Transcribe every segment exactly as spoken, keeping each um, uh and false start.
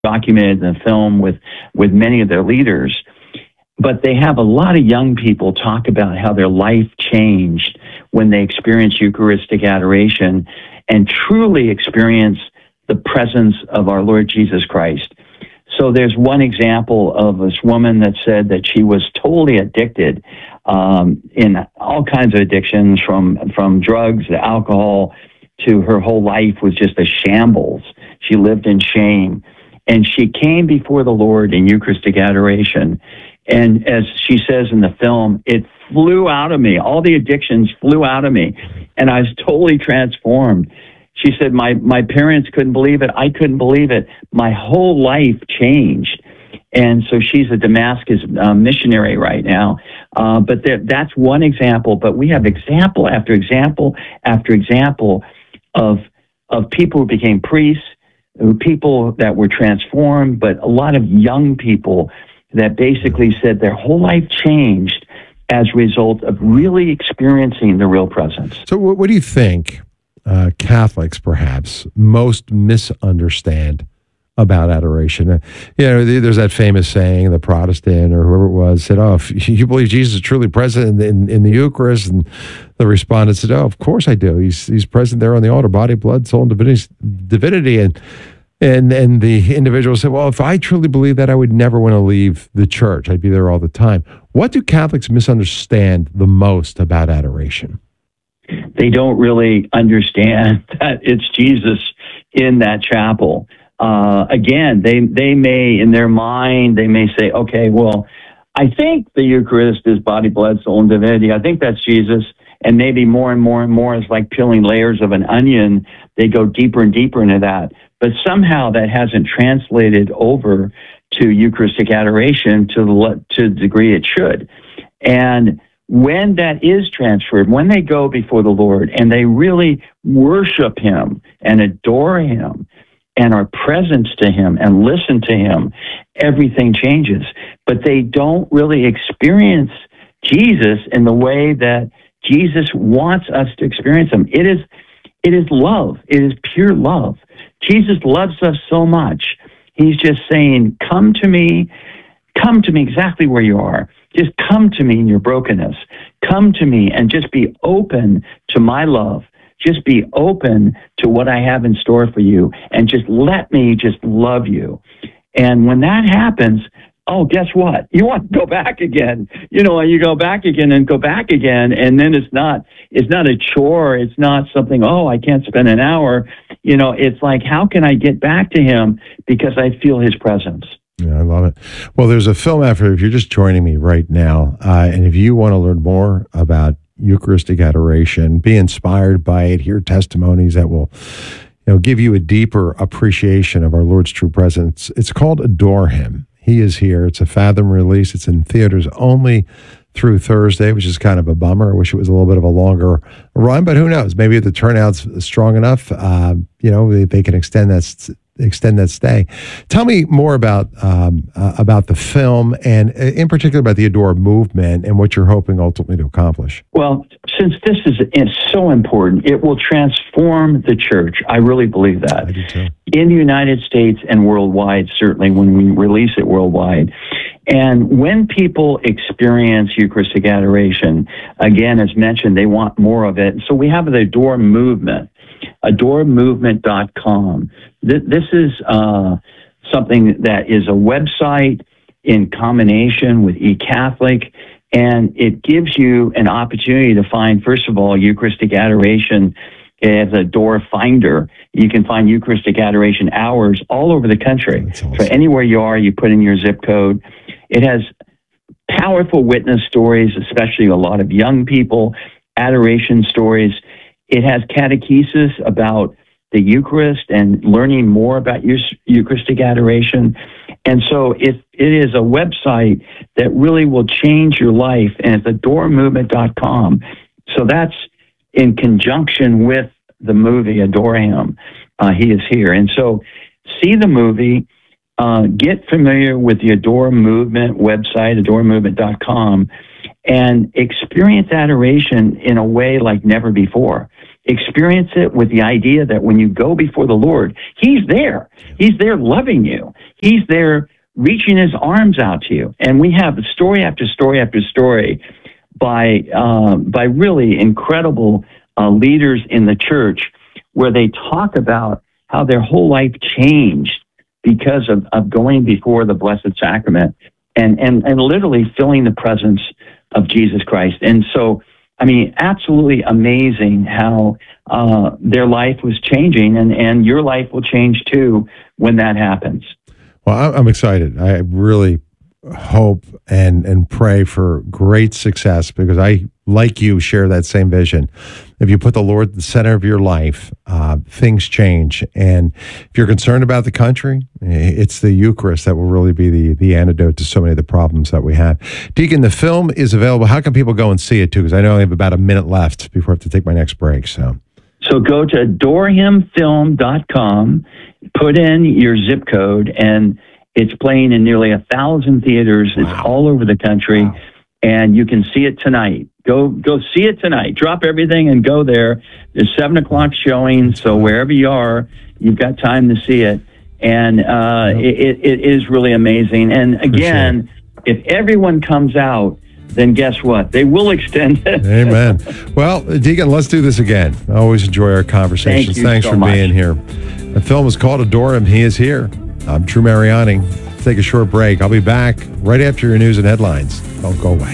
documented in the film with, with many of their leaders. But they have a lot of young people talk about how their life changed when they experienced Eucharistic adoration and truly experience the presence of our Lord Jesus Christ. So there's one example of this woman that said that she was totally addicted um, in all kinds of addictions, from, from drugs to alcohol, to her whole life was just a shambles. She lived in shame. And she came before the Lord in Eucharistic adoration. And as she says in the film, it flew out of me. All the addictions flew out of me. And I was totally transformed. She said, my, my parents couldn't believe it. I couldn't believe it. My whole life changed. And so she's a Damascus uh, missionary right now. Uh, but there, that's one example. But we have example after example after example of, of people who became priests, people that were transformed, but a lot of young people that basically said their whole life changed as a result of really experiencing the real presence. So what, what do you think uh, Catholics perhaps most misunderstand about adoration? Uh, you know, there's that famous saying, the Protestant or whoever it was said, oh, if you believe Jesus is truly present in, in, in the Eucharist, and the respondent said, oh, of course I do. He's he's present there on the altar, body, blood, soul, and divinity. divinity. And And and the individual said, well, if I truly believe that, I would never want to leave the church. I'd be there all the time. What do Catholics misunderstand the most about adoration? They don't really understand that it's Jesus in that chapel. Uh, again, they, they may, in their mind, they may say, okay, well, I think the Eucharist is body, blood, soul, and divinity. I think that's Jesus. And maybe more and more and more is like peeling layers of an onion. They go deeper and deeper into that. But somehow that hasn't translated over to Eucharistic adoration to the, to the degree it should. And when that is transferred, when they go before the Lord and they really worship him and adore him and are present to him and listen to him, everything changes. But they don't really experience Jesus in the way that Jesus wants us to experience him. It is, it is love. It is pure love. Jesus loves us so much. He's just saying, come to me, come to me exactly where you are. Just come to me in your brokenness. Come to me and just be open to my love. Just be open to what I have in store for you. And just let me just love you. And when that happens, oh, guess what? You want to go back again. You know, you go back again and go back again. And then it's not, it's not a chore. It's not something, oh, I can't spend an hour. You know, it's like, how can I get back to him? Because I feel his presence. Yeah, I love it. Well, there's a film after, if you're just joining me right now, uh, and if you want to learn more about Eucharistic adoration, be inspired by it, hear testimonies that will, you know, give you a deeper appreciation of our Lord's true presence. It's called Adore Him. He is here. It's a Fathom release. It's in theaters only through Thursday, which is kind of a bummer. I wish it was a little bit of a longer run, but who knows? Maybe if the turnout's strong enough, uh, you know, they, they can extend that extend that stay. Tell me more about um, uh, about the film, and in particular about the Adore movement and what you're hoping ultimately to accomplish. Well, since this is it's so important, it will transform the church. I really believe that. I do too. In the United States and worldwide, certainly when we release it worldwide. And when people experience Eucharistic adoration, again, as mentioned, they want more of it. So we have the Adore movement, adore movement dot com. This, this is uh, something that is a website in combination with eCatholic, and it gives you an opportunity to find, first of all, Eucharistic adoration as a door finder. You can find Eucharistic adoration hours all over the country. Awesome. So anywhere you are, you put in your zip code. It has powerful witness stories, especially a lot of young people, adoration stories. It has catechesis about the Eucharist and learning more about Eucharistic adoration. And so it, it is a website that really will change your life, and it's adore movement dot com. So that's in conjunction with the movie Adore Him. Uh, he is here. And so see the movie, uh, get familiar with the Adore Movement website, adore movement dot com, and experience adoration in a way like never before. experience it with the idea that when you go before the Lord, He's there. He's there loving you. He's there reaching His arms out to you. And we have story after story after story by uh, by really incredible uh, leaders in the church where they talk about how their whole life changed because of, of going before the Blessed Sacrament and, and, and literally feeling the presence of Jesus Christ. And so, I mean, absolutely amazing how uh, their life was changing, and, and your life will change too when that happens. Well, I'm excited. I really hope and and pray for great success, because I, like you, share that same vision. If you put the Lord at the center of your life, uh, things change. And if you're concerned about the country, it's the Eucharist that will really be the the antidote to so many of the problems that we have. Deacon, the film is available. How can people go and see it too? Because I know I have about a minute left before I have to take my next break. So, so go to adore him film dot com, put in your zip code, and it's playing in nearly a thousand theaters. Wow. It's all over the country, wow. And you can see it tonight. Go go see it tonight. Drop everything and go there. There's seven o'clock showing, so wherever you are, you've got time to see it. And uh, yep. it, it is really amazing. And again, sure. If everyone comes out, then guess what? They will extend it. Amen. Well, Deacon, let's do this again. I always enjoy our conversations. Thank Thanks so for much. being here. The film is called Adore Him. He is here. I'm Drew Mariani. Let's take a short break. I'll be back right after your news and headlines. Don't go away.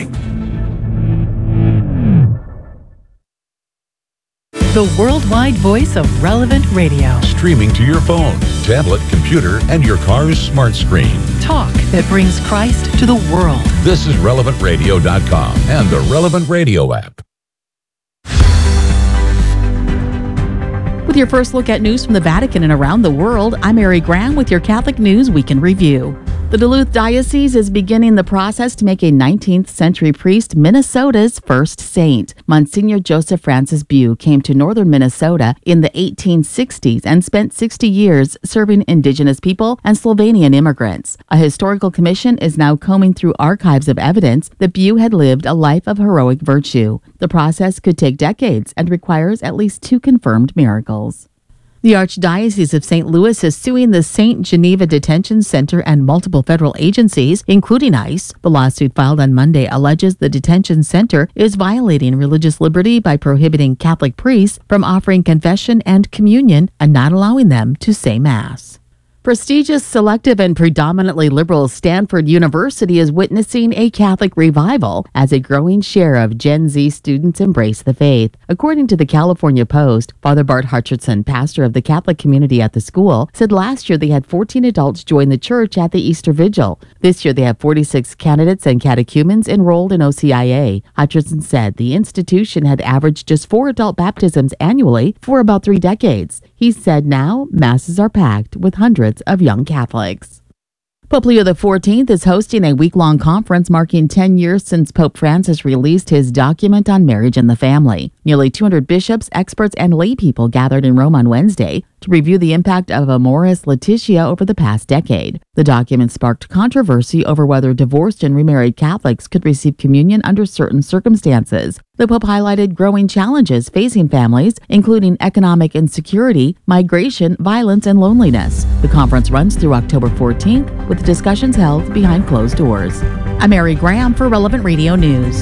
The worldwide voice of Relevant Radio. Streaming to your phone, tablet, computer, and your car's smart screen. Talk that brings Christ to the world. This is relevant radio dot com and the Relevant Radio app. With your first look at news from the Vatican and around the world, I'm Mary Graham with your Catholic News Week in Review. The Duluth Diocese is beginning the process to make a nineteenth century priest Minnesota's first saint. Monsignor Joseph Francis Bew came to northern Minnesota in the eighteen sixties and spent sixty years serving indigenous people and Slovenian immigrants. A historical commission is now combing through archives of evidence that Bew had lived a life of heroic virtue. The process could take decades and requires at least two confirmed miracles. The Archdiocese of Saint Louis is suing the Saint Geneva Detention Center and multiple federal agencies, including ICE. The lawsuit filed on Monday alleges the detention center is violating religious liberty by prohibiting Catholic priests from offering confession and communion and not allowing them to say Mass. Prestigious, selective, and predominantly liberal Stanford University is witnessing a Catholic revival as a growing share of Gen Z students embrace the faith. According to the California Post, Father Bart Hutcherson, pastor of the Catholic community at the school, said last year they had fourteen adults join the church at the Easter Vigil. This year they have forty-six candidates and catechumens enrolled in O C I A. Hutcherson said the institution had averaged just four adult baptisms annually for about three decades. He said now masses are packed with hundreds of young Catholics. Pope Leo the fourteenth is hosting a week-long conference marking ten years since Pope Francis released his document on marriage and the family. Nearly two hundred bishops, experts, and lay people gathered in Rome on Wednesday to review the impact of Amoris Laetitia over the past decade. The document sparked controversy over whether divorced and remarried Catholics could receive communion under certain circumstances. The Pope highlighted growing challenges facing families, including economic insecurity, migration, violence, and loneliness. The conference runs through October fourteenth, with discussions held behind closed doors. I'm Mary Graham for Relevant Radio News.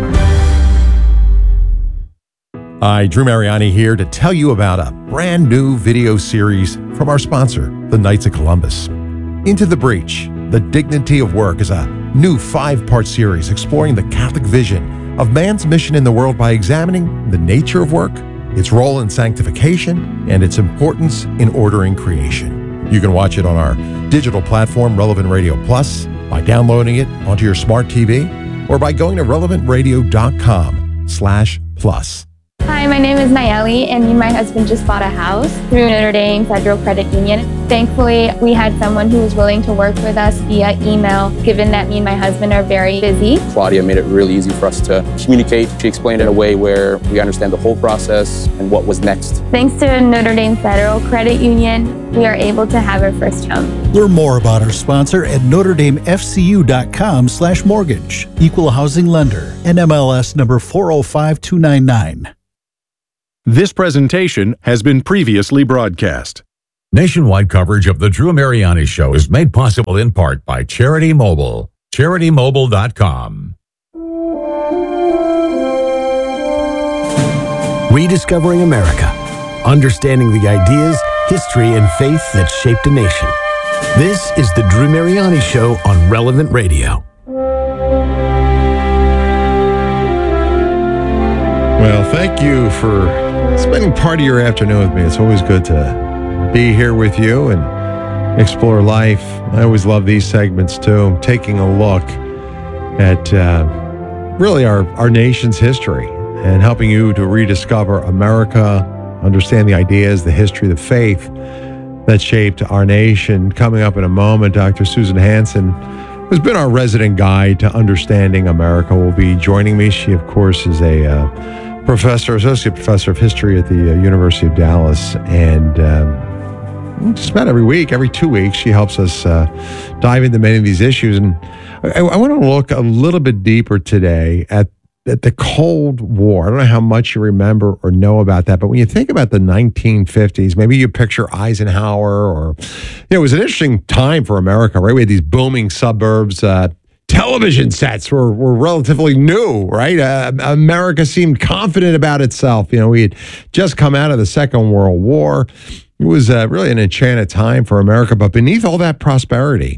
Hi, Drew Mariani here to tell you about a brand new video series from our sponsor, the Knights of Columbus. Into the Breach, The Dignity of Work is a new five-part series exploring the Catholic vision of man's mission in the world by examining the nature of work, its role in sanctification, and its importance in ordering creation. You can watch it on our digital platform, Relevant Radio Plus, by downloading it onto your smart T V, or by going to relevant radio dot com slash plus. Hi, my name is Nayeli, and me and my husband just bought a house through Notre Dame Federal Credit Union. Thankfully, we had someone who was willing to work with us via email, given that me and my husband are very busy. Claudia made it really easy for us to communicate. She explained it in a way where we understand the whole process and what was next. Thanks to Notre Dame Federal Credit Union, we are able to have our first home. Learn more about our sponsor at notre dame f c u dot com slash mortgage. Equal housing lender, N M L S number four oh five two nine nine. This presentation has been previously broadcast. Nationwide coverage of the Drew Mariani Show is made possible in part by Charity Mobile. charity mobile dot com. Rediscovering America. Understanding the ideas, history, and faith that shaped a nation. This is the Drew Mariani Show on Relevant Radio. Well, thank you for spending part of your afternoon with me. It's always good to be here with you and explore life. I always love these segments too, taking a look at uh, really our, our nation's history and helping you to rediscover America, understand the ideas, the history, the faith that shaped our nation. Coming up in a moment, Doctor Susan Hansen, who's been our resident guide to understanding America, will be joining me. She, of course, is a uh, professor, associate professor of history at the uh, University of Dallas. And um, just about every week, every two weeks, she helps us uh, dive into many of these issues. And I, I want to look a little bit deeper today at At the Cold War. I don't know how much you remember or know about that, but when you think about the nineteen fifties, maybe you picture Eisenhower, or, you know, it was an interesting time for America, right? We had these booming suburbs. Uh, television sets were, were relatively new, right? Uh, America seemed confident about itself. You know, we had just come out of the Second World War. It was uh, really an enchanted time for America, but beneath all that prosperity,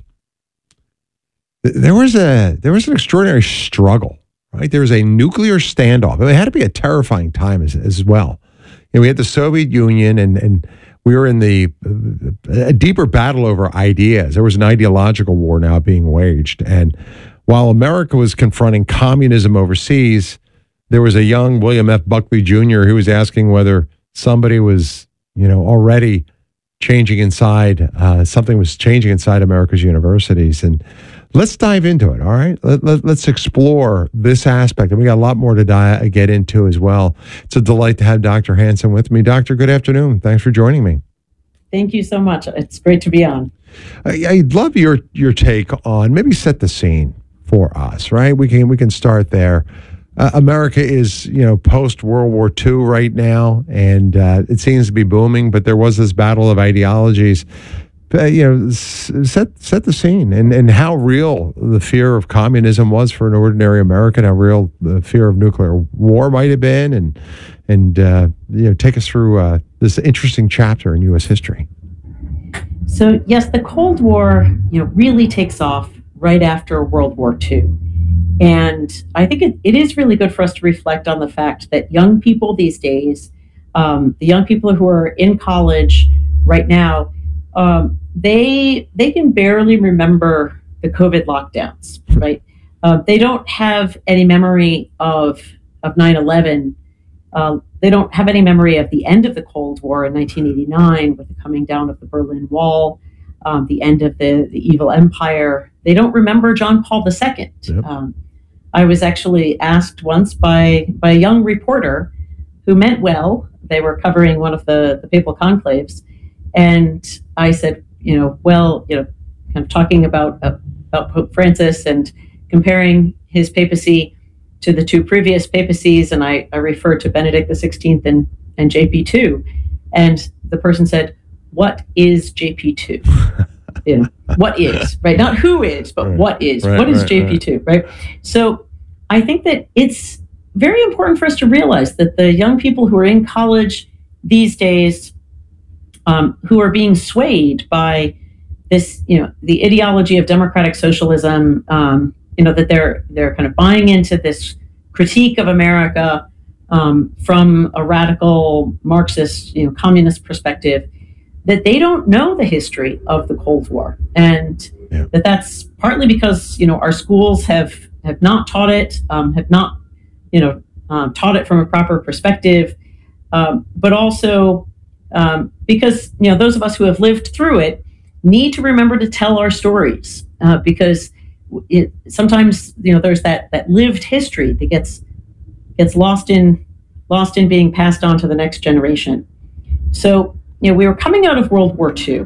there was a there was an extraordinary struggle. Right, there was a nuclear standoff. It had to be a terrifying time as, as well. You know, we had the Soviet Union, and and we were in the uh, a deeper battle over ideas. There was an ideological war now being waged, and while America was confronting communism overseas, there was a young William F. Buckley Junior who was asking whether somebody was, you know, already changing inside. Uh, something was changing inside America's universities, and let's dive into it, all right? Let, let, let's explore this aspect. And we got a lot more to di- get into as well. It's a delight to have Doctor Hansen with me. Doctor, good afternoon. Thanks for joining me. Thank you so much. It's great to be on. I, I'd love your your take on, maybe set the scene for us, right? We can we can start there. Uh, America is, you know, post World War Two right now, and uh, it seems to be booming, but there was this battle of ideologies. Uh, you know, set set the scene, and, and how real the fear of communism was for an ordinary American, how real the fear of nuclear war might have been, and and uh, you know, take us through uh, this interesting chapter in U S history. So yes, the Cold War, you know, really takes off right after World War Two, and I think it, it is really good for us to reflect on the fact that young people these days, um, the young people who are in college right now, Um, they they can barely remember the COVID lockdowns, right? Uh, they don't have any memory of of nine eleven. Uh, they don't have any memory of the end of the Cold War in nineteen eighty-nine with the coming down of the Berlin Wall, um, the end of the, the evil empire. They don't remember John Paul the Second. Yep. Um, I was actually asked once by by a young reporter who meant well. They were covering one of the, the papal conclaves. And I said, you know, well, you know, kind of talking about uh, about Pope Francis and comparing his papacy to the two previous papacies, and I, I referred to Benedict the sixteenth and, and J P two. And the person said, what is J P two? You know, what is, right? Not who is, but right. what is. Right, what is right, J P two, right. right? So I think that it's very important for us to realize that the young people who are in college these days, Um, who are being swayed by this, you know, the ideology of democratic socialism, um, you know, that they're they're kind of buying into this critique of America um, from a radical Marxist, you know, communist perspective, that they don't know the history of the Cold War, and yeah. that that's partly because, you know, our schools have have not taught it, um, have not, you know, um, taught it from a proper perspective, um, but also. Um, because, you know, those of us who have lived through it need to remember to tell our stories, uh, because it, sometimes, you know, there's that, that lived history that gets gets lost in lost in being passed on to the next generation. So, you know, we were coming out of World War Two,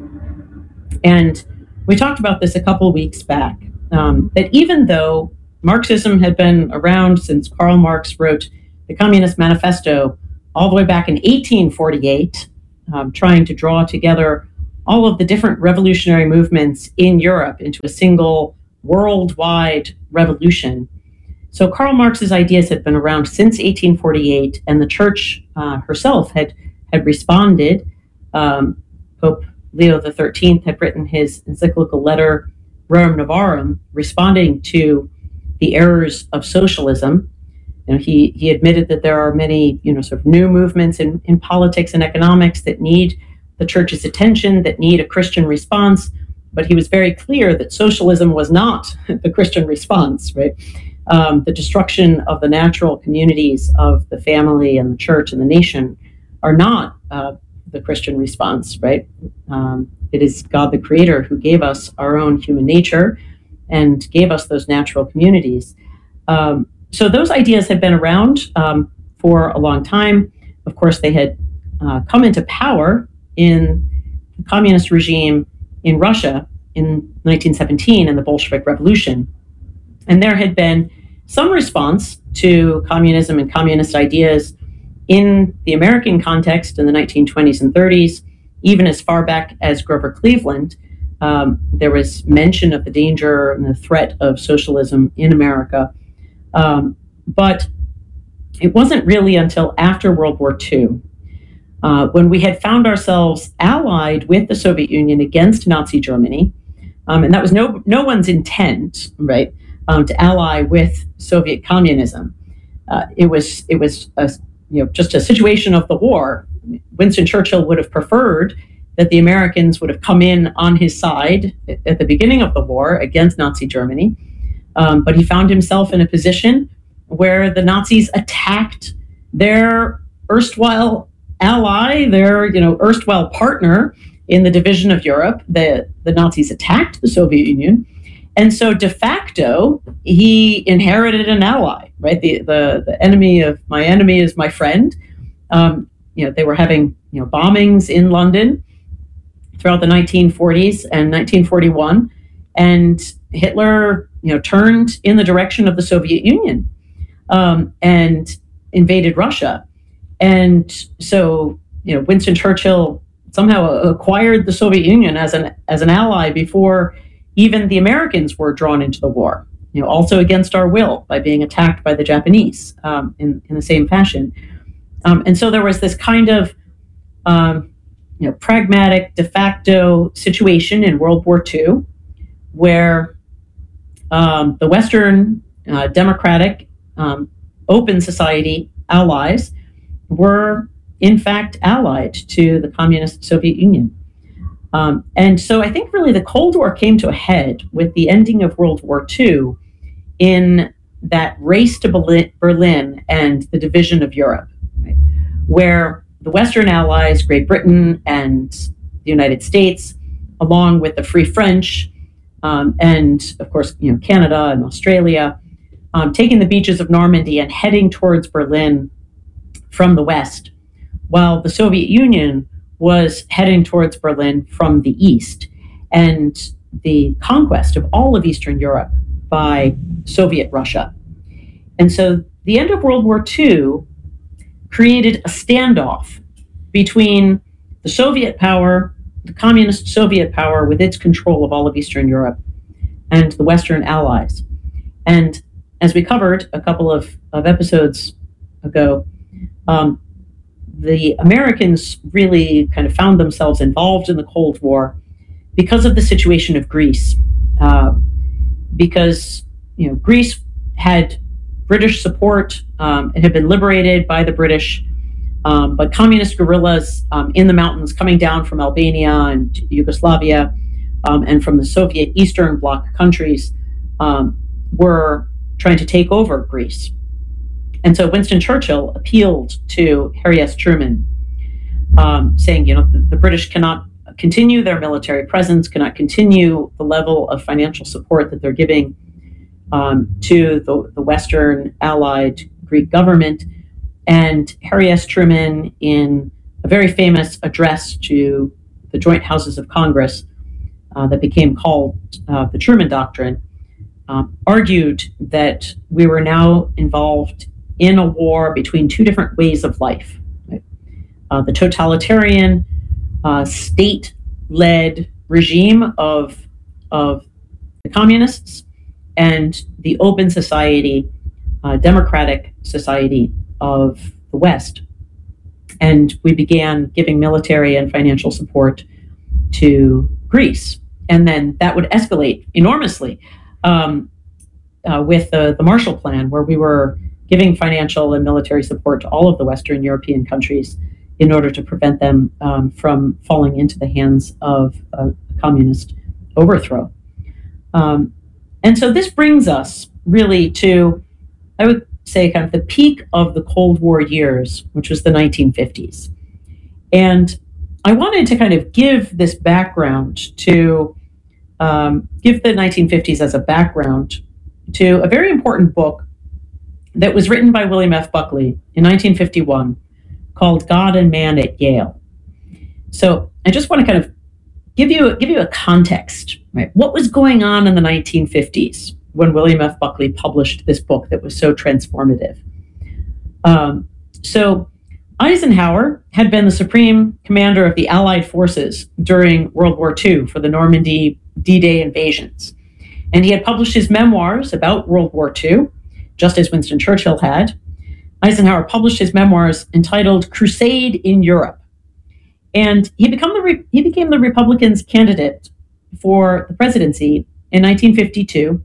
and we talked about this a couple of weeks back, um, that even though Marxism had been around since Karl Marx wrote the Communist Manifesto all the way back in eighteen forty-eight, um, trying to draw together all of the different revolutionary movements in Europe into a single worldwide revolution. So Karl Marx's ideas had been around since eighteen forty-eight, and the church uh, herself had, had responded. Um, Pope Leo the thirteenth had written his encyclical letter, Rerum Novarum, responding to the errors of socialism. You know, he, he admitted that there are many, you know, sort of new movements in, in politics and economics that need the church's attention, that need a Christian response, but he was very clear that socialism was not the Christian response, right? Um, the destruction of the natural communities of the family and the church and the nation are not uh, the Christian response, right? Um, it is God the Creator who gave us our own human nature and gave us those natural communities. Um, so those ideas had been around um, for a long time. Of course, they had uh, come into power in the communist regime in Russia in nineteen seventeen in the Bolshevik Revolution. And there had been some response to communism and communist ideas in the American context in the nineteen twenties and thirties, even as far back as Grover Cleveland. Um, there was mention of the danger and the threat of socialism in America. Um, but it wasn't really until after World War Two, uh, when we had found ourselves allied with the Soviet Union against Nazi Germany, um, and that was no no one's intent, right, um, to ally with Soviet communism. Uh, it was it was a, you know just a situation of the war. Winston Churchill would have preferred that the Americans would have come in on his side at the beginning of the war against Nazi Germany. Um, but he found himself in a position where the Nazis attacked their erstwhile ally, their you know erstwhile partner in the division of Europe. The, the Nazis attacked the Soviet Union. And so de facto, he inherited an ally, right? The, the, the enemy of my enemy is my friend. Um, you know, they were having you know bombings in London throughout the nineteen forties and nineteen forty-one. And Hitler, you know, turned in the direction of the Soviet Union um, and invaded Russia. And so, you know, Winston Churchill somehow acquired the Soviet Union as an as an ally before even the Americans were drawn into the war. You know, also against our will by being attacked by the Japanese um, in in the same fashion. Um, and so there was this kind of um, you know pragmatic de facto situation in World War Two, where um, the Western uh, democratic um, open society allies were in fact allied to the communist Soviet Union. Um, and so I think really the Cold War came to a head with the ending of World War Two in that race to Berlin and the division of Europe, right? Where the Western allies, Great Britain and the United States, along with the Free French, Um, and of course, you know, Canada and Australia, um, taking the beaches of Normandy and heading towards Berlin from the west, while the Soviet Union was heading towards Berlin from the east, and the conquest of all of Eastern Europe by Soviet Russia. And so the end of World War Two created a standoff between the Soviet power, the communist Soviet power with its control of all of Eastern Europe, and the Western allies. And as we covered a couple of, of episodes ago, um, the Americans really kind of found themselves involved in the Cold War because of the situation of Greece. Uh, because you know Greece had British support, um, it had been liberated by the British, Um, but communist guerrillas um, in the mountains coming down from Albania and Yugoslavia um, and from the Soviet Eastern Bloc countries um, were trying to take over Greece. And so Winston Churchill appealed to Harry S. Truman, um, saying, you know, the, the British cannot continue their military presence, cannot continue the level of financial support that they're giving um, to the, the Western allied Greek government. And Harry S. Truman, in a very famous address to the Joint Houses of Congress uh, that became called uh, the Truman Doctrine, um, argued that we were now involved in a war between two different ways of life. uh, the totalitarian uh, state-led regime of, of the communists and the open society, uh, democratic society of the West. And we began giving military and financial support to Greece. And then that would escalate enormously um, uh, with the, the Marshall Plan, where we were giving financial and military support to all of the Western European countries in order to prevent them um, from falling into the hands of a communist overthrow. Um, and so this brings us really to, I would say, kind of the peak of the Cold War years, which was the nineteen fifties. And I wanted to kind of give this background to, um, give the nineteen fifties as a background to a very important book that was written by William F. Buckley in nineteen fifty-one called God and Man at Yale. So I just want to kind of give you, give you a context, right? What was going on in the nineteen fifties when William F. Buckley published this book that was so transformative? Um, so Eisenhower had been the supreme commander of the Allied forces during World War Two for the Normandy D-Day invasions. And he had published his memoirs about World War Two, just as Winston Churchill had. Eisenhower published his memoirs entitled Crusade in Europe. And he, become the re- he became the Republicans' candidate for the presidency in nineteen fifty-two.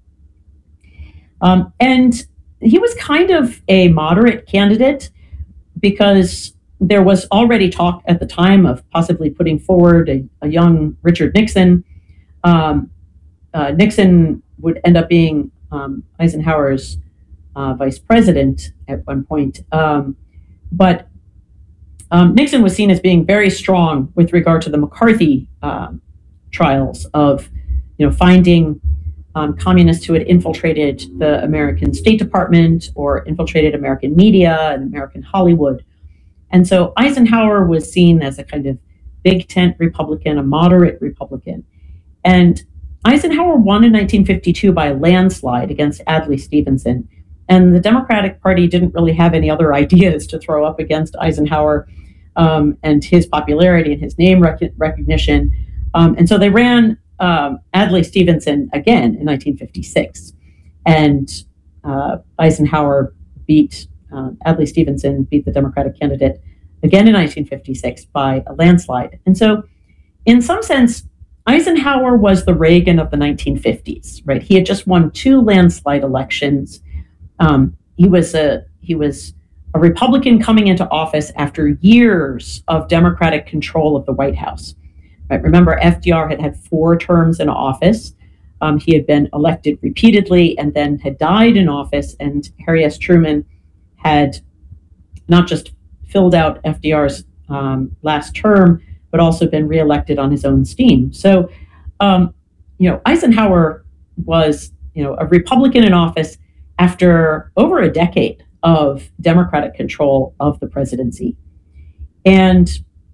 Um, and he was kind of a moderate candidate because there was already talk at the time of possibly putting forward a, a young Richard Nixon. Um, uh, Nixon would end up being um, Eisenhower's uh, vice president at one point. Um, but um, Nixon was seen as being very strong with regard to the McCarthy um, trials of, you know, finding um, communists who had infiltrated the American State Department or infiltrated American media and American Hollywood. And so Eisenhower was seen as a kind of big tent Republican, a moderate Republican. And Eisenhower won in nineteen fifty-two by a landslide against Adlai Stevenson. And the Democratic Party didn't really have any other ideas to throw up against Eisenhower um, and his popularity and his name rec- recognition. Um, and so they ran um, Adlai Stevenson again in nineteen fifty-six. And uh, Eisenhower beat, uh, Adlai Stevenson beat the Democratic candidate again in nineteen fifty-six by a landslide. And so in some sense, Eisenhower was the Reagan of the nineteen fifties, right? He had just won two landslide elections. Um, he was a he was a Republican coming into office after years of Democratic control of the White House. Right? Remember, F D R had had four terms in office. Um, he had been elected repeatedly and then had died in office. And Harry S. Truman had not just filled out F D R's um, last term, but also been reelected on his own steam. So, um, you know, Eisenhower was, you know, a Republican in office after over a decade of Democratic control of the presidency. And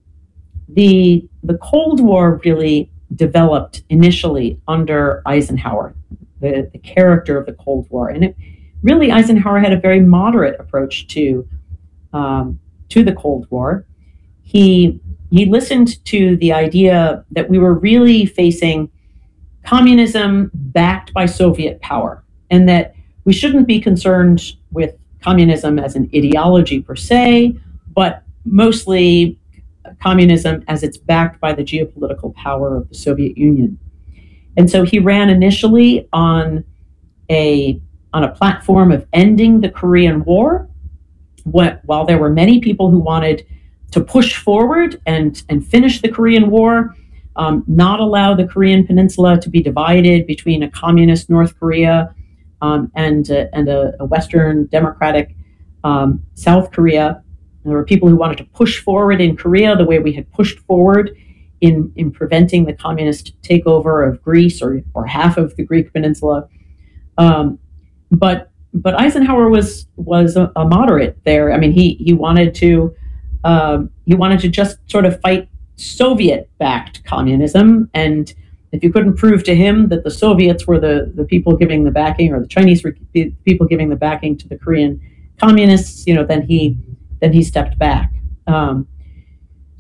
the, the Cold War really developed initially under Eisenhower, the, the character of the Cold War. And it, really, Eisenhower had a very moderate approach to, um, to the Cold War. He He listened to the idea that we were really facing communism backed by Soviet power, and that we shouldn't be concerned with communism as an ideology per se, but mostly communism as it's backed by the geopolitical power of the Soviet Union. And so he ran initially on a, on a platform of ending the Korean War, what, while there were many people who wanted to push forward and, and finish the Korean War, um, not allow the Korean Peninsula to be divided between a communist North Korea um, and, uh, and a, a Western democratic um, South Korea. There were people who wanted to push forward in Korea the way we had pushed forward in, in preventing the communist takeover of Greece or, or half of the Greek Peninsula. Um, but but Eisenhower was was a, a moderate there. I mean, he he wanted to um, he wanted to just sort of fight Soviet-backed communism, and if you couldn't prove to him that the Soviets were the, the people giving the backing, or the Chinese were the people giving the backing to the Korean communists, you know, then he then he stepped back. Um,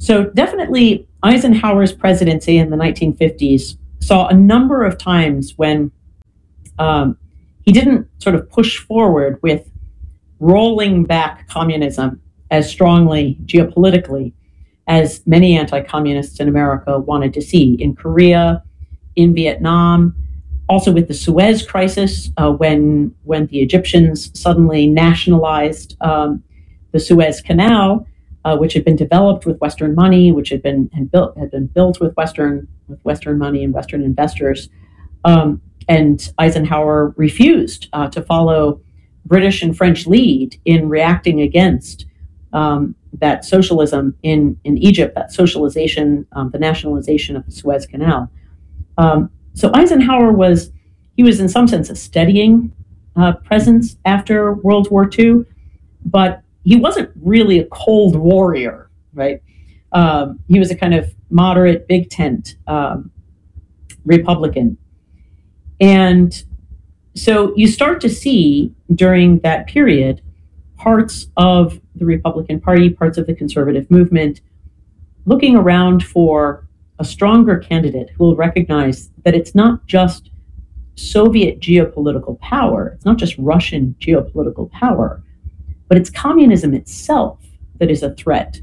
So definitely Eisenhower's presidency in the nineteen fifties saw a number of times when um, he didn't sort of push forward with rolling back communism as strongly geopolitically as many anti-communists in America wanted to see. In Korea, in Vietnam, also with the Suez crisis, uh, when when the Egyptians suddenly nationalized um, the Suez Canal, uh, which had been developed with Western money, which had been had built had been built with Western with Western money and Western investors, um, and Eisenhower refused uh, to follow British and French lead in reacting against um, that socialism in in Egypt, that socialization, um, the nationalization of the Suez Canal. Um, so Eisenhower was he was in some sense a steadying uh, presence after World War Two, but he wasn't really a cold warrior, right? Um, he was a kind of moderate, big tent um, Republican. And so you start to see during that period parts of the Republican Party, parts of the conservative movement, looking around for a stronger candidate who will recognize that it's not just Soviet geopolitical power, it's not just Russian geopolitical power, but it's communism itself that is a threat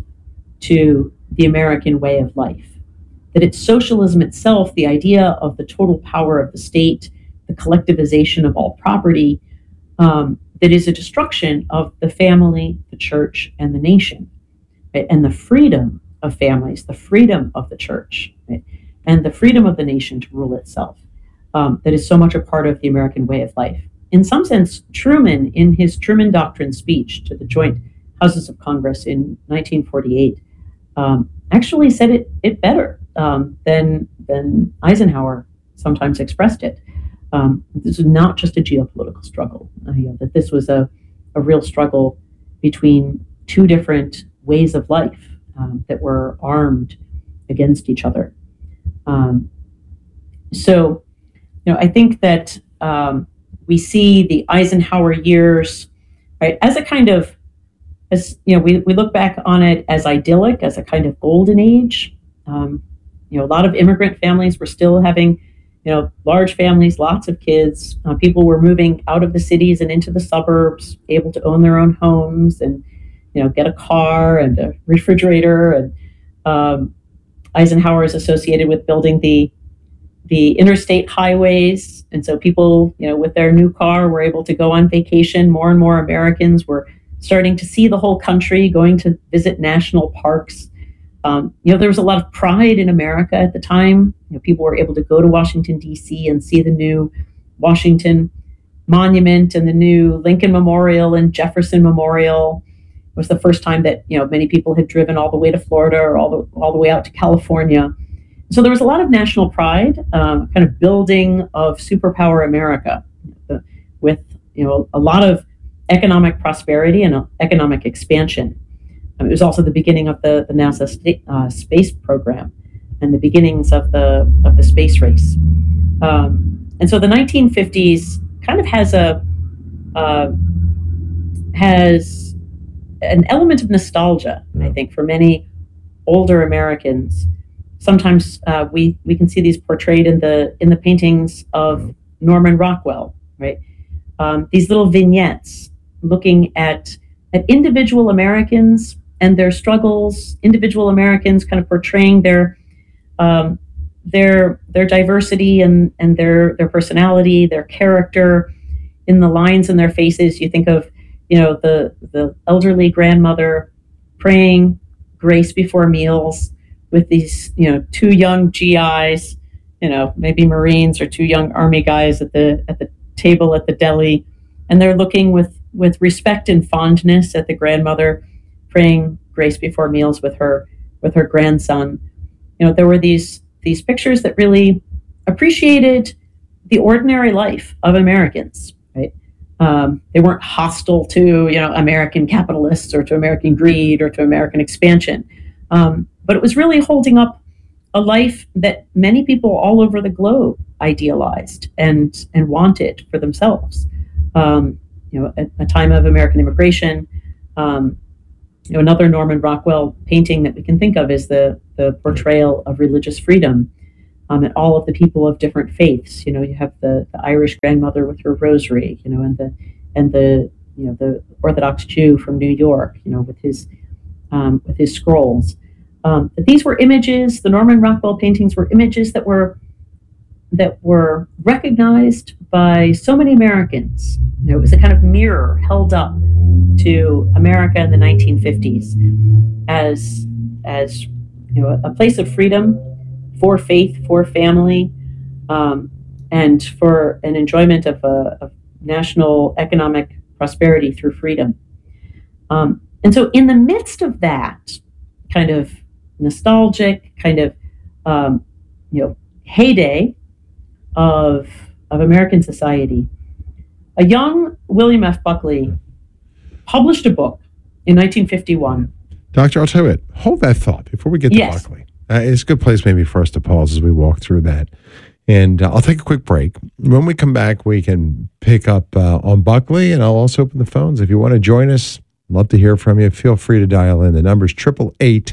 to the American way of life. That it's socialism itself, the idea of the total power of the state, the collectivization of all property, um, that is a destruction of the family, the church, and the nation, right? And the freedom of families, the freedom of the church, right? And the freedom of the nation to rule itself, um, that is so much a part of the American way of life. In some sense, Truman, in his Truman Doctrine speech to the Joint Houses of Congress in nineteen forty-eight, um, actually said it it better um, than than Eisenhower sometimes expressed it. Um, this was not just a geopolitical struggle, uh, you know, that this was a, a real struggle between two different ways of life um, that were armed against each other. Um, so, you know, I think that um, we see the Eisenhower years, right, as a kind of, as you know, we, we look back on it as idyllic, as a kind of golden age. Um, you know, a lot of immigrant families were still having, you know, large families, lots of kids. Uh, people were moving out of the cities and into the suburbs, able to own their own homes and, you know, get a car and a refrigerator. And um, Eisenhower is associated with building the the interstate highways. And so people, you know, with their new car were able to go on vacation. More and more Americans were starting to see the whole country, going to visit national parks. Um, you know, there was a lot of pride in America at the time. You know, people were able to go to Washington, D C and see the new Washington Monument and the new Lincoln Memorial and Jefferson Memorial. It was the first time that, you know, many people had driven all the way to Florida or all the, all the way out to California. So there was a lot of national pride, um, kind of building of superpower America uh, with, you know, a lot of economic prosperity and uh, economic expansion. Um, it was also the beginning of the, the NASA sta- uh, space program and the beginnings of the of the space race. Um, and so the nineteen fifties kind of has a uh, has an element of nostalgia, I think, for many older Americans. Sometimes uh, we we can see these portrayed in the in the paintings of Norman Rockwell, right? Um, these little vignettes looking at at individual Americans and their struggles, individual Americans kind of portraying their um, their their diversity and and their their personality, their character in the lines in their faces. You think of, you know, the the elderly grandmother praying grace before meals with these, you know, two young G Is, you know, maybe Marines or two young Army guys at the at the table at the deli, and they're looking with with respect and fondness at the grandmother praying grace before meals with her with her grandson. You know, there were these these pictures that really appreciated the ordinary life of Americans, right? Um, they weren't hostile to, you know, American capitalists or to American greed or to American expansion. Um, but it was really holding up a life that many people all over the globe idealized and and wanted for themselves. Um, you know, a, a time of American immigration, um, you know, another Norman Rockwell painting that we can think of is the, the portrayal of religious freedom um, and all of the people of different faiths. You know, you have the, the Irish grandmother with her rosary, you know, and the and the you know the Orthodox Jew from New York, you know, with his um, with his scrolls. Um, but these were images. The Norman Rockwell paintings were images that were that were recognized by so many Americans. You know, it was a kind of mirror held up to America in the nineteen fifties as as you know a place of freedom for faith, for family, um, and for an enjoyment of, a, of national economic prosperity through freedom. Um, and so, in the midst of that kind of nostalgic, kind of um, you know heyday of of American society, a young William F. Buckley published a book in nineteen fifty-one. Doctor, I'll tell you what, hold that thought before we get to Yes. Buckley. Uh, it's a good place maybe for us to pause as we walk through that. And uh, I'll take a quick break. When we come back, we can pick up uh, on Buckley, and I'll also open the phones. If you want to join us, love to hear from you. Feel free to dial in. The number's eight eight eight,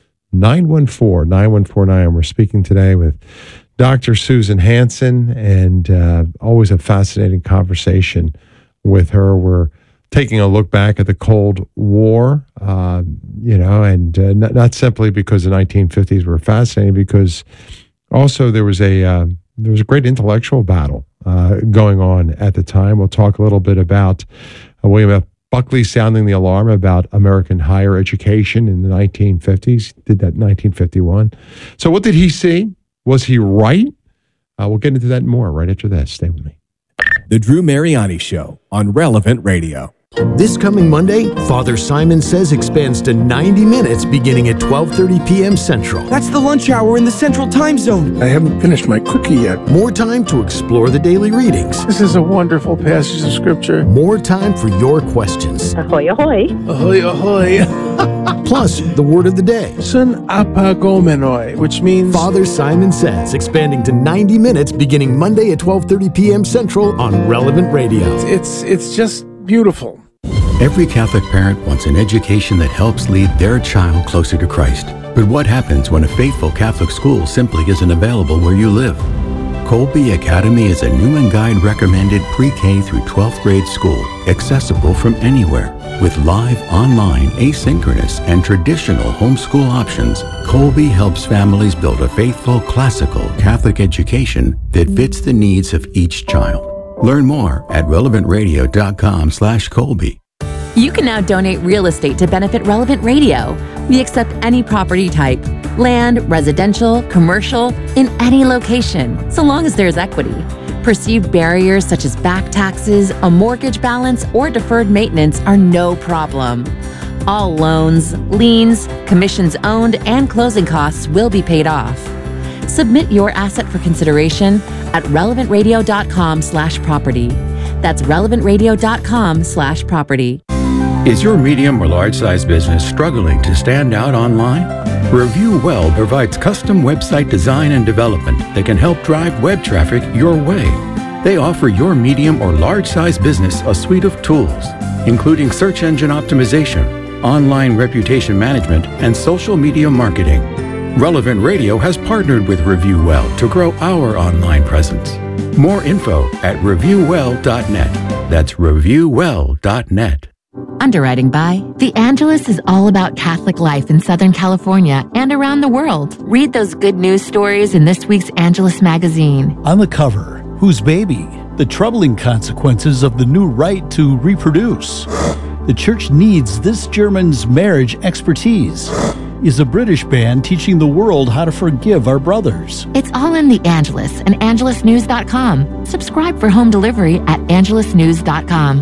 nine one four, nine one four nine. We're speaking today with Doctor Susan Hansen, and uh, always a fascinating conversation with her. We're taking a look back at the Cold War, uh, you know, and uh, not, not simply because the nineteen fifties were fascinating, because also there was a uh, there was a great intellectual battle uh, going on at the time. We'll talk a little bit about uh, William F. Buckley sounding the alarm about American higher education in the nineteen fifties. Did that in nineteen fifty-one. So what did he see? Was he right? Uh, we'll get into that more right after this. Stay with me. The Drew Mariani Show on Relevant Radio. This coming Monday, Father Simon Says expands to ninety minutes beginning at twelve thirty p.m. Central. That's the lunch hour in the Central Time Zone. I haven't finished my cookie yet. More time to explore the daily readings. This is a wonderful passage of Scripture. More time for your questions. Ahoy, ahoy. Ahoy, ahoy. Plus, the word of the day. Sun apagomenoi, which means... Father Simon Says, expanding to ninety minutes beginning Monday at twelve thirty p.m. Central on Relevant Radio. It's, it's just beautiful. Every Catholic parent wants an education that helps lead their child closer to Christ. But what happens when a faithful Catholic school simply isn't available where you live? Colby Academy is a new and guide recommended pre-K through twelfth grade school, accessible from anywhere. With live, online, asynchronous, and traditional homeschool options, Colby helps families build a faithful, classical Catholic education that fits the needs of each child. Learn more at relevantradio.com slash Colby. You can now donate real estate to benefit Relevant Radio. We accept any property type, land, residential, commercial, in any location, so long as there's equity. Perceived barriers such as back taxes, a mortgage balance, or deferred maintenance are no problem. All loans, liens, commissions owned, and closing costs will be paid off. Submit your asset for consideration at relevantradio.com slash property. That's relevantradio.com slash property. Is your medium or large size business struggling to stand out online? Review Well provides custom website design and development that can help drive web traffic your way. They offer your medium or large size business a suite of tools, including search engine optimization, online reputation management, and social media marketing. Relevant Radio has partnered with Review Well to grow our online presence. More info at review well dot net. That's review well dot net. Underwriting by The Angelus is all about Catholic life in Southern California and around the world. Read those good news stories in this week's Angelus magazine. On the cover, whose baby? The troubling consequences of the new right to reproduce. The church needs this German's marriage expertise. Is a British band teaching the world how to forgive our brothers. It's all in The Angelus and angelus news dot com. Subscribe for home delivery at angelus news dot com.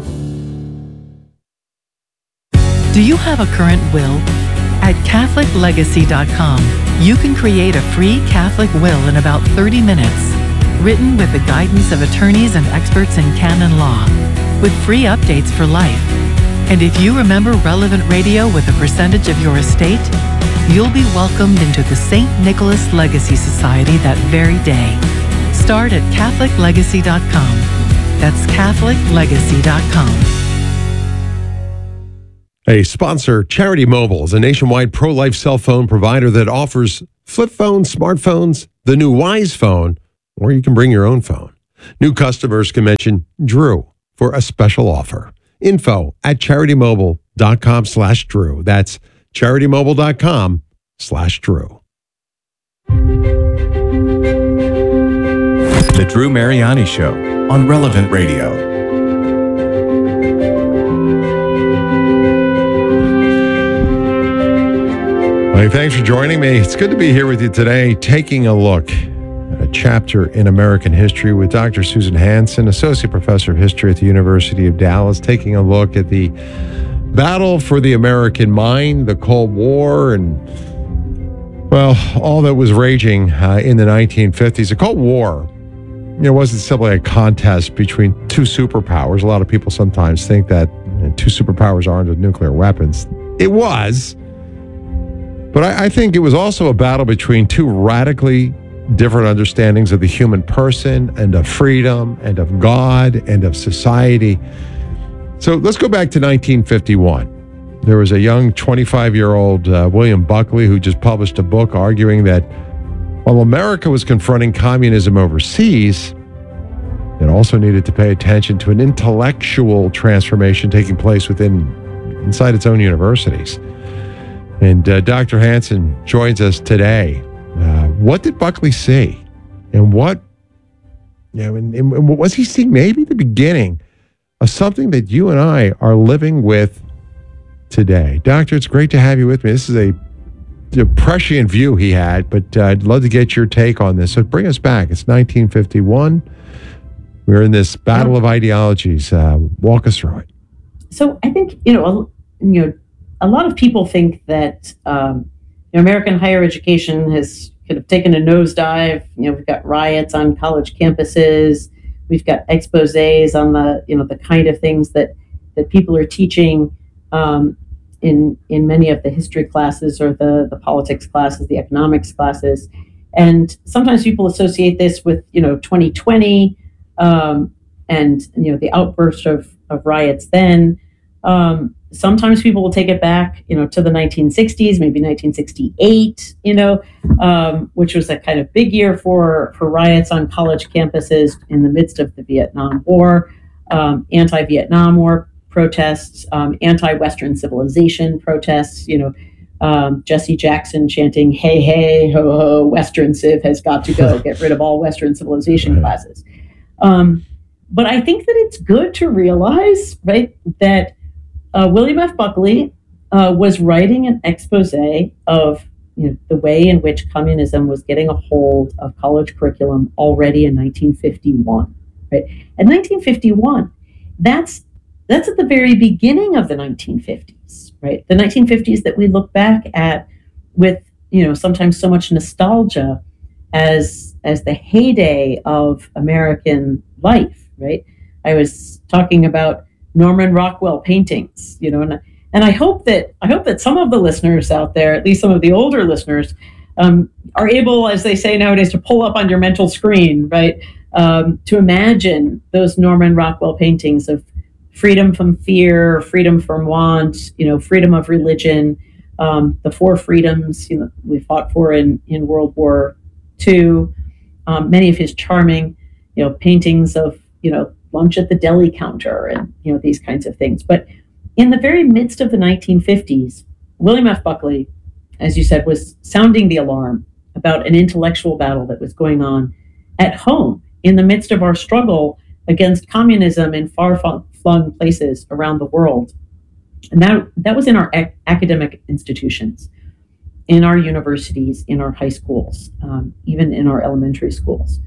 Do you have a current will? At catholic legacy dot com, you can create a free Catholic will in about thirty minutes, written with the guidance of attorneys and experts in canon law, with free updates for life. And if you remember Relevant Radio with a percentage of your estate, you'll be welcomed into the Saint Nicholas Legacy Society that very day. Start at catholic legacy dot com. That's catholic legacy dot com. A sponsor, Charity Mobile, is a nationwide pro-life cell phone provider that offers flip phones, smartphones, the new Wise phone, or you can bring your own phone. New customers can mention Drew for a special offer. Info at charitymobile.com slash Drew. That's charitymobile.com slash Drew. The Drew Mariani Show on Relevant Radio. Hey, thanks for joining me. It's good to be here with you today, taking a look at a chapter in American history with Doctor Susan Hansen, Associate Professor of History at the University of Dallas, taking a look at the battle for the American mind, the Cold War, and, well, all that was raging uh, in the nineteen fifties. The Cold War, you know, wasn't simply a contest between two superpowers. A lot of people sometimes think that you know, two superpowers armed with nuclear weapons. It was. But I, I think it was also a battle between two radically different understandings of the human person and of freedom and of God and of society. So let's go back to nineteen fifty-one. There was a young twenty-five-year-old uh, William Buckley who just published a book arguing that while America was confronting communism overseas, it also needed to pay attention to an intellectual transformation taking place within inside its own universities. And uh, Doctor Hansen joins us today. Uh, what did Buckley see? And what, you know, and, and what was he seeing maybe the beginning of something that you and I are living with today? Doctor, it's great to have you with me. This is a, a prescient view he had, but uh, I'd love to get your take on this. So bring us back. It's nineteen fifty-one. We're in this battle of ideologies. Uh, walk us through it. So I think, you know, you know, a lot of people think that um, you know, American higher education has kind of taken a nosedive. You know, we've got riots on college campuses. We've got exposés on the, you know, the kind of things that, that people are teaching um, in in many of the history classes or the, the politics classes, the economics classes. And sometimes people associate this with, you know, twenty twenty um, and, you know, the outburst of, of riots then. Um, Sometimes people will take it back, you know, to the nineteen sixties, maybe nineteen sixty-eight, you know, um, which was a kind of big year for, for riots on college campuses in the midst of the Vietnam War, um, anti-Vietnam War protests, um, anti-Western civilization protests, you know, um, Jesse Jackson chanting, hey, hey, ho, ho, Western Civ has got to go, get rid of all Western civilization classes. Um, but I think that it's good to realize, right, that Uh, William F. Buckley uh, was writing an expose of you know, the way in which communism was getting a hold of college curriculum already in nineteen fifty-one. Right? And nineteen fifty-one, that's that's at the very beginning of the nineteen fifties. Right? The nineteen fifties that we look back at with you know sometimes so much nostalgia as as the heyday of American life. Right? I was talking about Norman Rockwell paintings, you know, and and I hope that I hope that some of the listeners out there, at least some of the older listeners, um, are able, as they say nowadays, to pull up on your mental screen, right, um, to imagine those Norman Rockwell paintings of freedom from fear, freedom from want, you know, freedom of religion, um, the four freedoms, you know, we fought for in in World War Two. Um, many of his charming, you know, paintings of, you know, lunch at the deli counter and, you know, these kinds of things. But in the very midst of the nineteen fifties, William F. Buckley, as you said, was sounding the alarm about an intellectual battle that was going on at home in the midst of our struggle against communism in far-flung places around the world. And that, that was in our ac- academic institutions, in our universities, in our high schools, um, even in our elementary schools.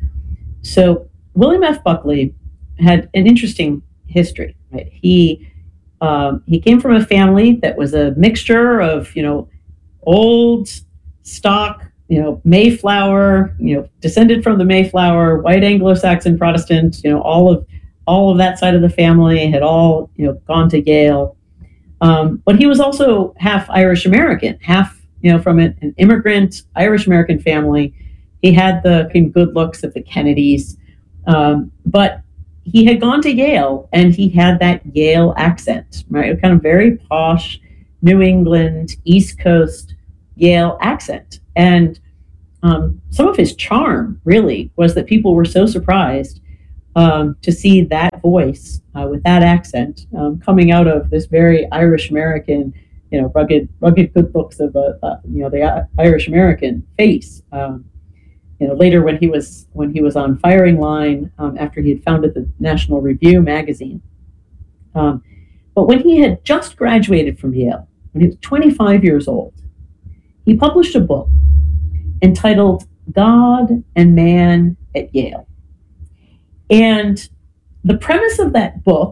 So William F. Buckley had an interesting history, right? He um, he came from a family that was a mixture of, you know, old stock, you know, Mayflower, you know, descended from the Mayflower, white Anglo-Saxon Protestant, you know, all of all of that side of the family had all, you know, gone to Yale. Um, but he was also half Irish American, half, you know, from an, an immigrant Irish American family. He had the kind of good looks of the Kennedys, um, but he had gone to Yale and he had that Yale accent, right? Kind of very posh, New England, East Coast, Yale accent. And um, some of his charm, really, was that people were so surprised um, to see that voice uh, with that accent um, coming out of this very Irish American, you know, rugged, rugged good looks of a, uh, you know, the Irish American face. Um, you know, later when he was when he was on firing line um, after he had founded the National Review magazine. Um, but when he had just graduated from Yale, when he was twenty-five years old, he published a book entitled God and Man at Yale. And the premise of that book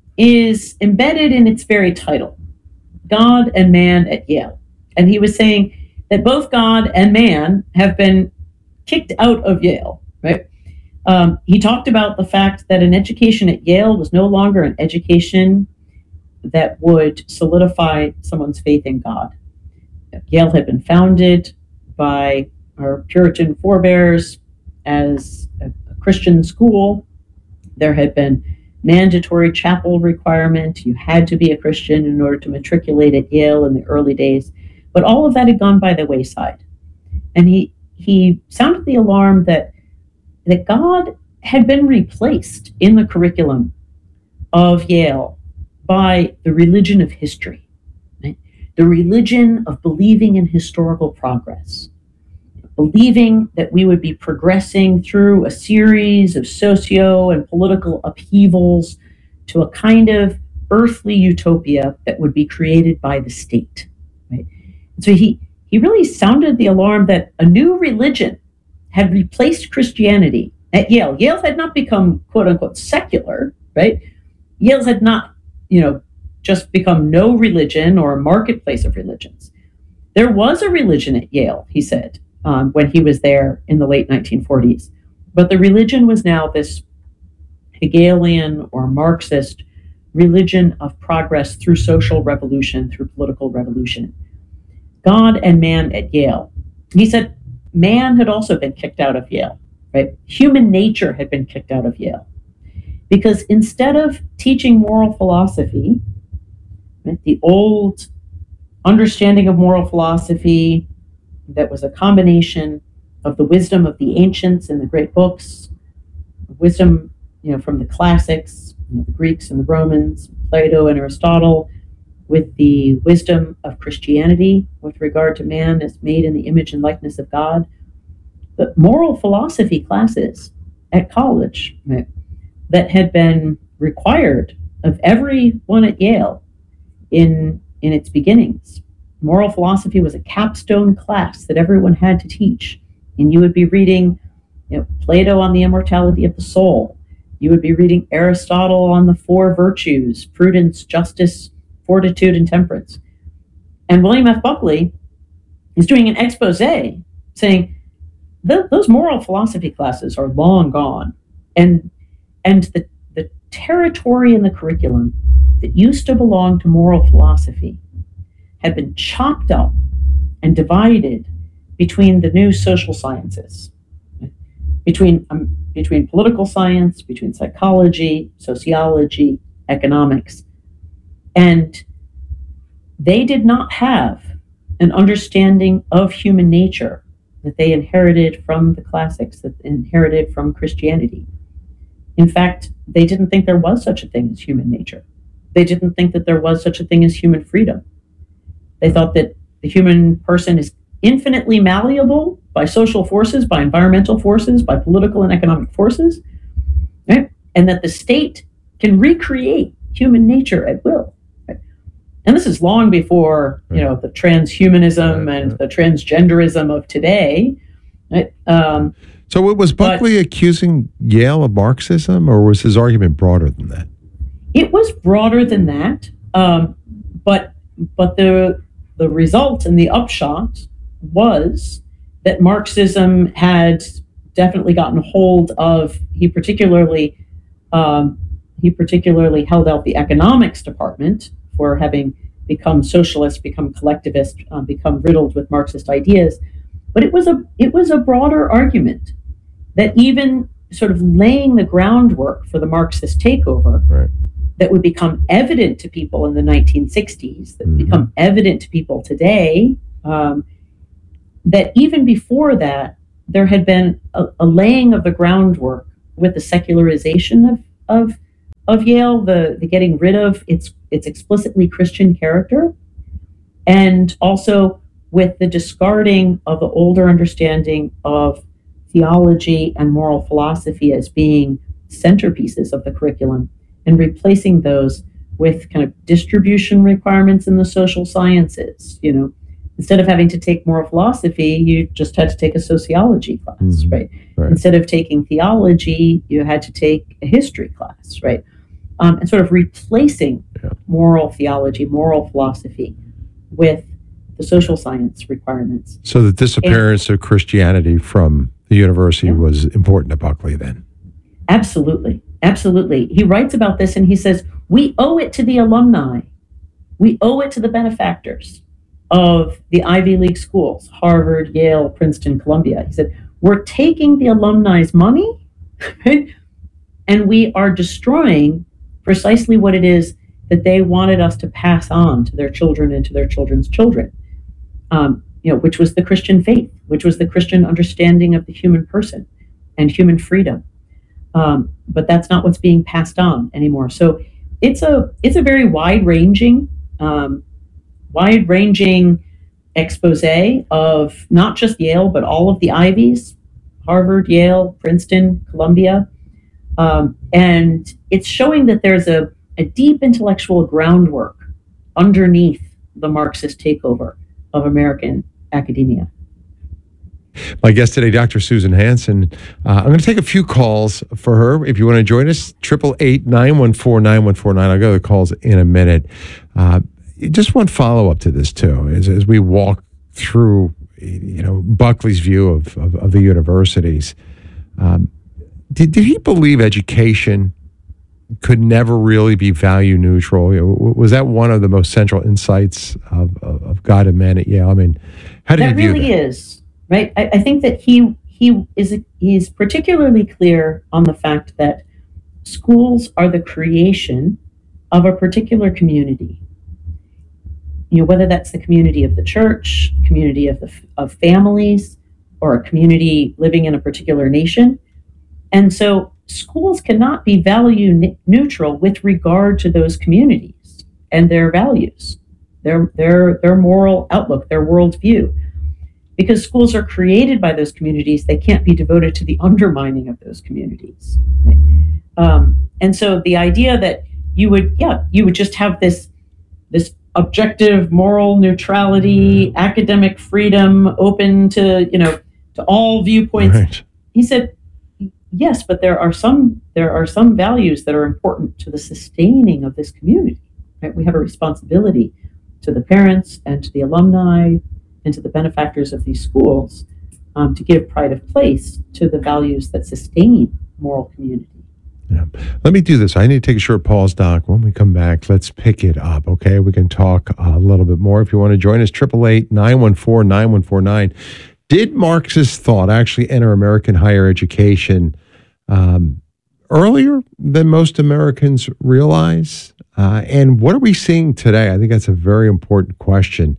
is embedded in its very title, God and Man at Yale. And he was saying that both God and man have been kicked out of Yale, right? Um, he talked about the fact that an education at Yale was no longer an education that would solidify someone's faith in God. Yale had been founded by our Puritan forebears as a, a Christian school. There had been mandatory chapel requirement. You had to be a Christian in order to matriculate at Yale in the early days. But all of that had gone by the wayside. And he he sounded the alarm that that God had been replaced in the curriculum of Yale by the religion of history, right? The religion of believing in historical progress, believing that we would be progressing through a series of socio and political upheavals to a kind of earthly utopia that would be created by the state, right? And so he, he really sounded the alarm that a new religion had replaced Christianity at Yale. Yale had not become, quote unquote, secular, right? Yale had not, you know, just become no religion or a marketplace of religions. There was a religion at Yale, he said, um, when he was there in the late nineteen forties. But the religion was now this Hegelian or Marxist religion of progress through social revolution, through political revolution. God and Man at Yale. He said man had also been kicked out of Yale, right? Human nature had been kicked out of Yale. Because instead of teaching moral philosophy, right, the old understanding of moral philosophy that was a combination of the wisdom of the ancients in the great books, wisdom, you know, from the classics, you know, the Greeks and the Romans, Plato and Aristotle, with the wisdom of Christianity with regard to man as made in the image and likeness of God. The moral philosophy classes at college, right, that had been required of everyone at Yale in, in its beginnings. Moral philosophy was a capstone class that everyone had to teach. And you would be reading, you know, Plato on the immortality of the soul. You would be reading Aristotle on the four virtues, prudence, justice, fortitude, and temperance. And William F. Buckley is doing an expose saying those moral philosophy classes are long gone. And, and the, the territory in the curriculum that used to belong to moral philosophy had been chopped up and divided between the new social sciences, between, um, between political science, between psychology, sociology, economics. And they did not have an understanding of human nature that they inherited from the classics, that they inherited from Christianity. In fact, they didn't think there was such a thing as human nature. They didn't think that there was such a thing as human freedom. They thought that the human person is infinitely malleable by social forces, by environmental forces, by political and economic forces, right? And that the state can recreate human nature at will. Right? And this is long before, you know, the transhumanism and the transgenderism of today. Right? Um, so was Buckley but, accusing Yale of Marxism, or was his argument broader than that? It was broader than that, um, but but the the result and the upshot was that Marxism had definitely gotten hold of. He particularly um, he particularly held out the economics department for having become socialist, become collectivist, um, become riddled with Marxist ideas. But it was a it was a broader argument that even sort of laying the groundwork for the Marxist takeover, right, that would become evident to people in the nineteen sixties, that mm-hmm. become evident to people today, um, that even before that, there had been a, a laying of the groundwork with the secularization of of, of Yale, the, the getting rid of its its explicitly Christian character, and also with the discarding of the older understanding of theology and moral philosophy as being centerpieces of the curriculum, and replacing those with kind of distribution requirements in the social sciences. You know, instead of having to take moral philosophy, you just had to take a sociology class, mm-hmm. right? right? Instead of taking theology, you had to take a history class, right? Um, and sort of replacing yeah. moral theology, moral philosophy with the social science requirements. So the disappearance and, of Christianity from the university yeah. was important to Buckley then? Absolutely. Absolutely. He writes about this and he says, we owe it to the alumni. We owe it to the benefactors of the Ivy League schools, Harvard, Yale, Princeton, Columbia. He said, we're taking the alumni's money right? and we are destroying precisely what it is that they wanted us to pass on to their children and to their children's children, um, you know, which was the Christian faith, which was the Christian understanding of the human person and human freedom. Um, but that's not what's being passed on anymore. So it's a it's a very wide-ranging, um, wide-ranging expose of not just Yale, but all of the Ivies, Harvard, Yale, Princeton, Columbia. Um, and it's showing that there's a, a deep intellectual groundwork underneath the Marxist takeover of American academia. My guest today, Doctor Susan Hansen. Uh, I'm going to take a few calls for her. If you want to join us, triple eight nine one four nine one four nine. I'll go to the calls in a minute. Uh, just one follow up to this too, as, as we walk through, you know, Buckley's view of of, of the universities. Um, did did he believe education could never really be value neutral? Was that one of the most central insights of, of, of God and man at Yale? I mean, how did that he view really that? is. Right. I, I think that he he is he's particularly clear on the fact that schools are the creation of a particular community. You know, whether that's the community of the church, community of the of families, or a community living in a particular nation. And so schools cannot be value ne- neutral with regard to those communities and their values, their their their moral outlook, their worldview. Because schools are created by those communities, they can't be devoted to the undermining of those communities. Right? Um, and so the idea that you would, yeah, you would just have this, this objective moral neutrality, academic freedom, open to, you know, to all viewpoints. Right. He said, yes, but there are some there are some values that are important to the sustaining of this community. Right? We have a responsibility to the parents and to the alumni and to the benefactors of these schools um, to give pride of place to the values that sustain moral community. Yeah. Let me do this. I need to take a short pause, Doc. When we come back, let's pick it up, okay? We can talk a little bit more. If you want to join us, triple eight nine one four nine one four nine. Did Marxist thought actually enter American higher education um, earlier than most Americans realize? Uh, and what are we seeing today? I think that's a very important question.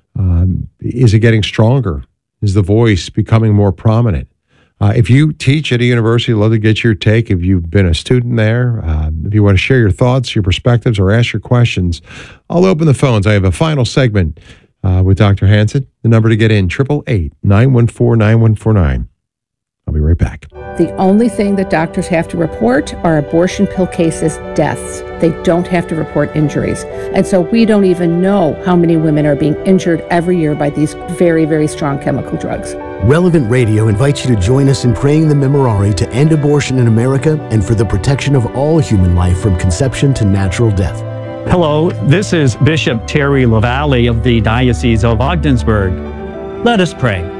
Um, is it getting stronger? Is the voice becoming more prominent? Uh, if you teach at a university, I'd love to get your take. If you've been a student there, uh, if you want to share your thoughts, your perspectives, or ask your questions, I'll open the phones. I have a final segment uh, with Doctor Hansen. The number to get in, triple eight nine one four nine one four nine. I'll be right back. The only thing that doctors have to report are abortion pill cases, deaths. They don't have to report injuries. And so we don't even know how many women are being injured every year by these very, very strong chemical drugs. Relevant Radio invites you to join us in praying the Memorare to end abortion in America and for the protection of all human life from conception to natural death. Hello, this is Bishop Terry LaValle of the Diocese of Ogdensburg. Let us pray.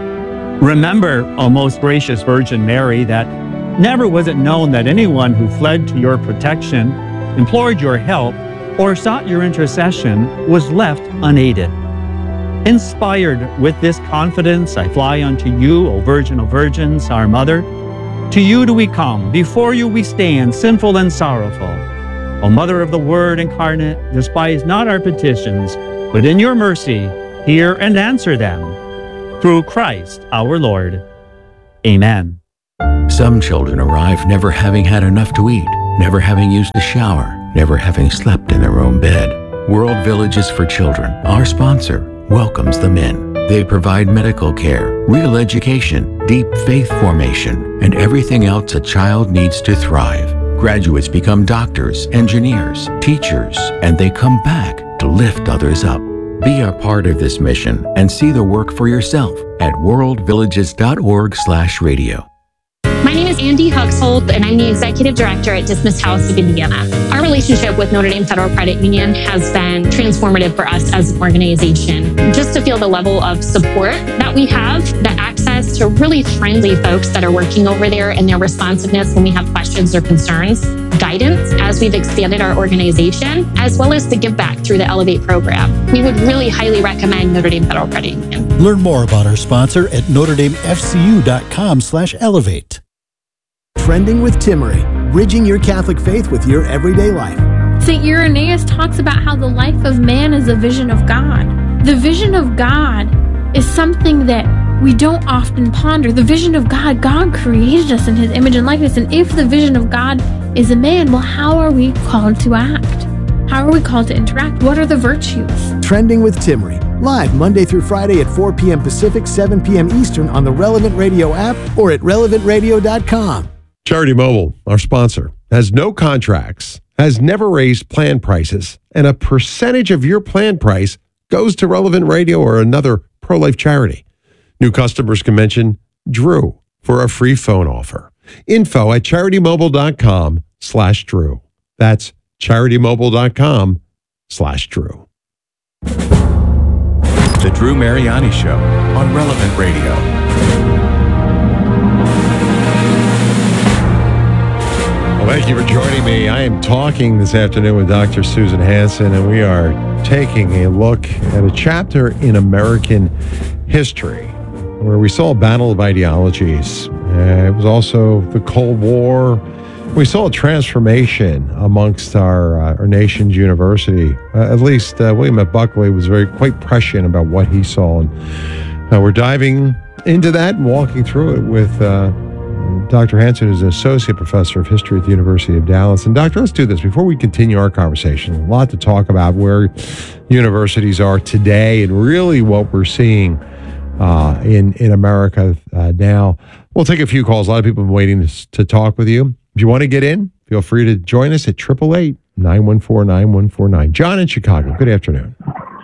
Remember, O most gracious Virgin Mary, that never was it known that anyone who fled to your protection, implored your help, or sought your intercession was left unaided. Inspired with this confidence, I fly unto you, O Virgin of Virgins, our Mother. To you do we come, before you we stand, sinful and sorrowful. O Mother of the Word incarnate, despise not our petitions, but in your mercy hear and answer them. Through Christ our Lord. Amen. Some children arrive never having had enough to eat, never having used a shower, never having slept in their own bed. World Villages for Children, our sponsor, welcomes them in. They provide medical care, real education, deep faith formation, and everything else a child needs to thrive. Graduates become doctors, engineers, teachers, and they come back to lift others up. Be a part of this mission and see the work for yourself at world villages dot org slash radio. My name is Andy Huxhold, and I'm the Executive Director at Dismissed House of Indiana. Our relationship with Notre Dame Federal Credit Union has been transformative for us as an organization. Just to feel the level of support that we have, the access to really friendly folks that are working over there, and their responsiveness when we have questions or concerns, guidance as we've expanded our organization, as well as the give back through the Elevate program. We would really highly recommend Notre Dame Federal Credit Union. Learn more about our sponsor at notre dame f c u dot com slash elevate. Trending with Timmery, bridging your Catholic faith with your everyday life. Saint Irenaeus talks about how the life of man is a vision of God. The vision of God is something that we don't often ponder. The vision of God, God created us in his image and likeness, and if the vision of God is a man, well, how are we called to act? How are we called to interact? What are the virtues? Trending with Timmery, live Monday through Friday at four p.m. Pacific, seven p.m. Eastern on the Relevant Radio app or at relevant radio dot com. Charity Mobile, our sponsor, has no contracts, has never raised plan prices, and a percentage of your plan price goes to Relevant Radio or another pro-life charity. New customers can mention Drew for a free phone offer. Info at charity-mobile.com slash Drew. That's charity-mobile.com slash Drew. The Drew Mariani Show on Relevant Radio. Well, thank you for joining me. I am talking this afternoon with Doctor Susan Hansen, and we are taking a look at a chapter in American history where we saw a battle of ideologies. Uh, it was also the Cold War. We saw a transformation amongst our uh, our nation's university. Uh, at least uh, William F. Buckley was very quite prescient about what he saw, and uh, we're diving into that and walking through it with Uh, Doctor Hansen is an associate professor of history at the University of Dallas. And Doctor, let's do this before we continue our conversation. A lot to talk about where universities are today and really what we're seeing uh, in in America uh, now. We'll take a few calls. A lot of people have been waiting to, to talk with you. If you want to get in, feel free to join us at eight eight eight, nine one four, nine one four nine. John in Chicago, good afternoon.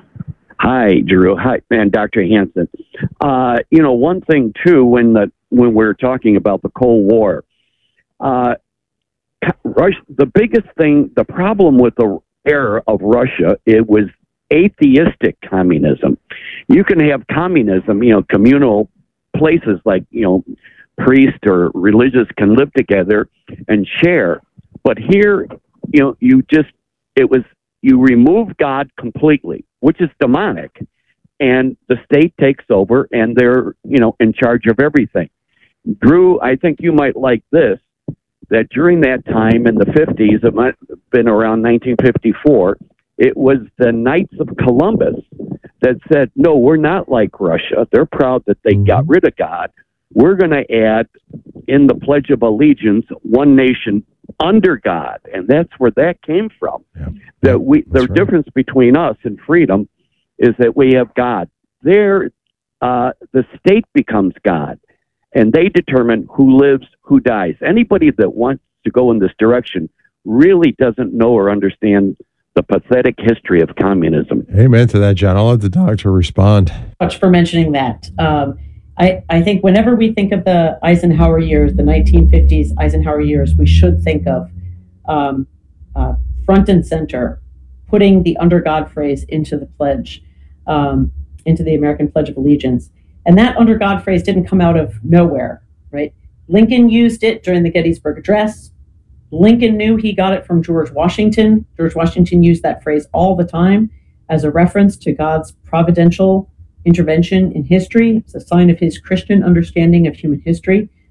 Hi, Drew. Hi, man, Doctor Hansen. Uh, you know, one thing, too, when the when we're talking about the Cold War, uh, Russia, the biggest thing, the problem with the era of Russia, it was atheistic communism. You can have communism, you know, communal places like, you know, priests or religious can live together and share. But here, you know, you just, it was, you remove God completely, which is demonic. And the state takes over and they're, you know, in charge of everything. Drew, I think you might like this, that during that time in the fifties, it might have been around nineteen fifty-four, it was the Knights of Columbus that said, no, we're not like Russia. They're proud that they got rid of God. We're going to add in the Pledge of Allegiance, one nation under God. And that's where that came from. Yeah. That we, the right. difference between us and freedom is that we have God. There, uh, the state becomes God, and they determine who lives, who dies. Anybody that wants to go in this direction really doesn't know or understand the pathetic history of communism. Amen to that, John. I'll let the doctor respond. Much for mentioning that. Um, I, I think whenever we think of the Eisenhower years, the nineteen fifties Eisenhower years, we should think of um, uh, front and center, putting the under God phrase into the pledge, um, into the American Pledge of Allegiance. And that under God phrase didn't come out of nowhere, right? Lincoln used it during the Gettysburg Address. Lincoln knew he got it from George Washington. George Washington used that phrase all the time as a reference to God's providential intervention in history. It's a sign of his Christian understanding of human history.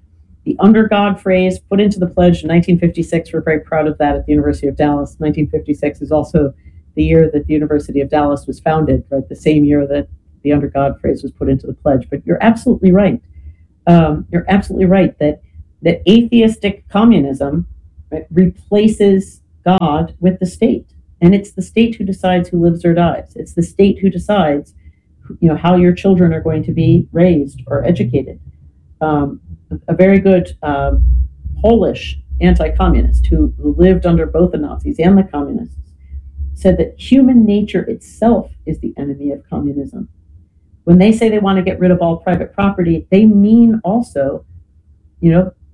the under God phrase put into the pledge in nineteen fifty-six. We're very proud of that at the University of Dallas. nineteen fifty-six is also the year that the University of Dallas was founded, right? The same year that the under God phrase was put into the pledge. But you're absolutely right. Um, you're absolutely right that that atheistic communism, right, replaces God with the state, and it's the state who decides who lives or dies. It's the state who decides, you know, how your children are going to be raised or educated. Um, a very good um, Polish anti-communist who, who lived under both the Nazis and the communists said that human nature itself is the enemy of communism. When they say they want to get rid of all private property, they mean also, you know,